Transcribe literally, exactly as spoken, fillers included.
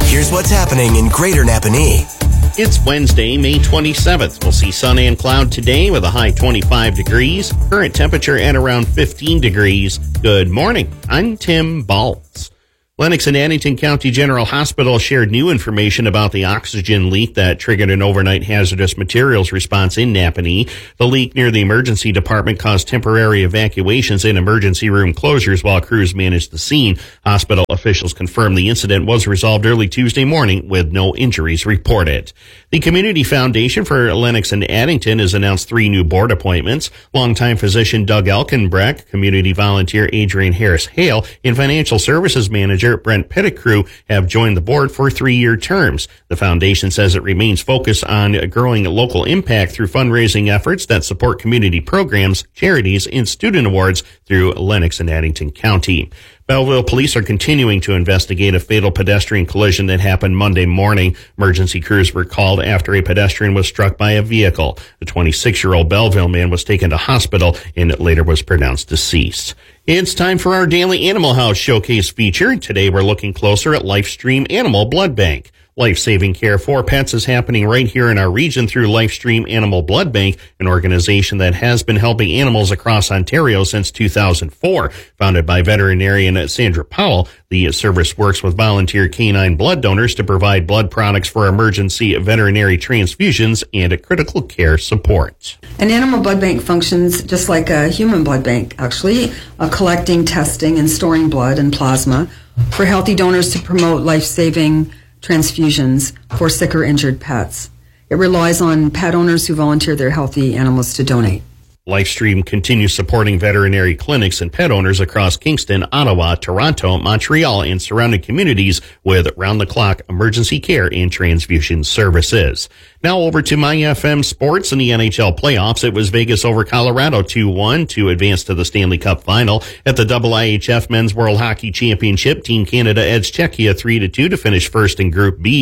Here's what's happening in Greater Napanee. It's Wednesday, May twenty-seventh. We'll see sun and cloud today with a high twenty-five degrees. Current temperature at around fifteen degrees. Good morning. I'm Tim Baltz. Lennox and Addington County General Hospital shared new information about the oxygen leak that triggered an overnight hazardous materials response in Napanee. The leak near the emergency department caused temporary evacuations and emergency room closures while crews managed the scene. Hospital officials confirmed the incident was resolved early Tuesday morning with no injuries reported. The Community Foundation for Lennox and Addington has announced three new board appointments. Longtime physician Doug Elkenbrecht, community volunteer Adrian Harris-Hale, and financial services manager Brent Pettigrew have joined the board for three-year terms. The foundation says it remains focused on growing local impact through fundraising efforts that support community programs, charities, and student awards through Lennox and Addington County. Belleville police are continuing to investigate a fatal pedestrian collision that happened Monday morning. Emergency crews were called after a pedestrian was struck by a vehicle. The twenty-six-year-old Belleville man was taken to hospital and later was pronounced deceased. It's time for our daily Animal House Showcase feature. Today we're looking closer at LifeStream Animal Blood Bank. Life-saving care for pets is happening right here in our region through LifeStream Animal Blood Bank, an organization that has been helping animals across Ontario since two thousand four. Founded by veterinarian Sandra Powell, the service works with volunteer canine blood donors to provide blood products for emergency veterinary transfusions and critical care support. An animal blood bank functions just like a human blood bank, actually, uh, collecting, testing, and storing blood and plasma for healthy donors to promote life-saving transfusions for sick or injured pets. It relies on pet owners who volunteer their healthy animals to donate. LifeStream continues supporting veterinary clinics and pet owners across Kingston, Ottawa, Toronto, Montreal, and surrounding communities with round-the-clock emergency care and transfusion services. Now over to My F M Sports and the N H L playoffs. It was Vegas over Colorado two one to advance to the Stanley Cup final. At the I I H F Men's World Hockey Championship, Team Canada edged Czechia three to two to finish first in Group B.